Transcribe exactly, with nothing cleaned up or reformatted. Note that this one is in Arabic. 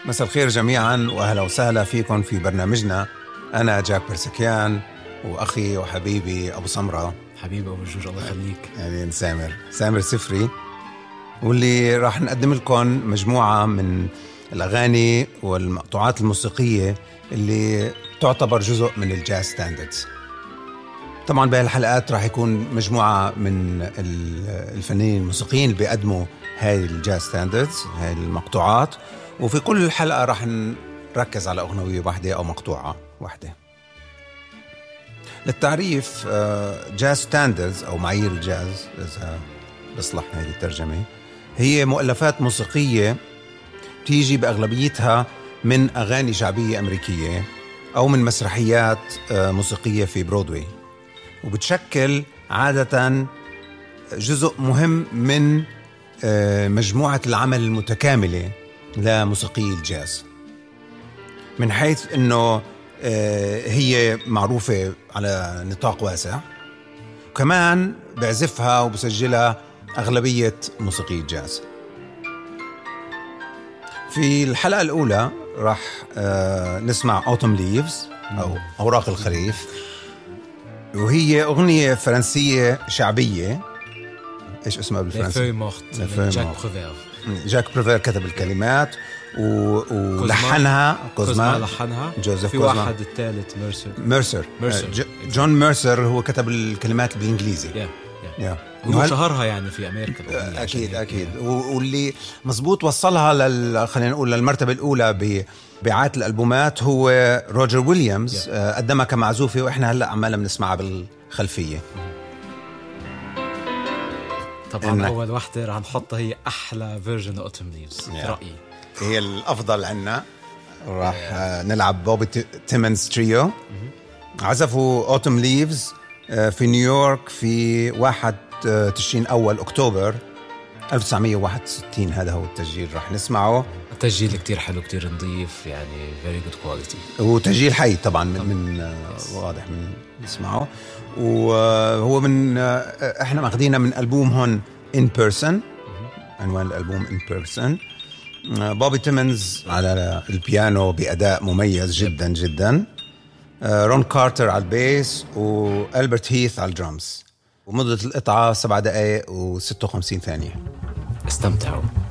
مساء الخير جميعا وأهلا وسهلا فيكم في برنامجنا. أنا جاك برسكيان وأخي وحبيبي أبو سمرة. حبيبي أبو جوج الله يخليك. يعني سامر سامر سفري، واللي راح نقدم لكم مجموعة من الأغاني والمقطوعات الموسيقية اللي تعتبر جزء من الجاز ستاندردز. طبعا بهالحلقات راح يكون مجموعة من الفنانين الموسيقيين اللي بيقدموا هاي الجاز ستاندردز، هاي المقطوعات، وفي كل حلقة راح نركز على أغنية واحدة أو مقطوعة واحدة. للتعريف، جاز ستاندردز أو معايير الجاز إذا بصلح هذه الترجمة، هي مؤلفات موسيقية تيجي بأغلبيتها من أغاني شعبية أمريكية أو من مسرحيات موسيقية في برودواي، وبتشكل عادة جزء مهم من مجموعة العمل المتكاملة لموسيقي الجاز، من حيث أنه هي معروفة على نطاق واسع، وكمان بعزفها وبسجلها أغلبية موسيقي الجاز. في الحلقة الأولى راح نسمع Autumn Leaves أو أوراق الخريف، وهي أغنية فرنسية شعبية. إيش اسمها بالفرنسي؟ جاك بروفير. جاك بروفير كتب الكلمات ولحنها كوزما لحنها جوزيف في كوزما. واحد الثالث ميرسر ميرسر, ميرسر. ج... جون ميرسر هو كتب الكلمات بالإنجليزي. yeah. yeah. yeah. وهو شهرها يعني في أمريكا. أكيد أكيد yeah. واللي مزبوط وصلها لل خلينا نقول للمرتبة الأولى ببيعات الألبومات هو روجر ويليامز. yeah. قدمها كمعزوفة، وإحنا هلأ عمالنا بنسمعها بالخلفية. طبعا إنك... أول واحدة رح نحطها هي أحلى فيرجن أوتوم ليفز في رأيي، هي الأفضل عنا. راح نلعب بوبي تيمنز تريو. عزفوا أوتوم ليفز في نيويورك في واحد تشرين أول أكتوبر ألف وتسعمية وواحد وستين. هذا هو التسجيل راح نسمعه. التسجيل كتير حلو، كتير نظيف، يعني very good quality، وتسجيل حي طبعا من, من واضح من نسمعه. وهو من احنا ماخذينه من ألبوم هون In Person. عنوان الألبوم In Person. بوبي تيمنز على البيانو بأداء مميز جدا جدا، رون كارتر على البيس، وألبرت هيث على الدرامز. ومدة القطعة سبع دقائق وستة وخمسين ثانية. استمتعوا.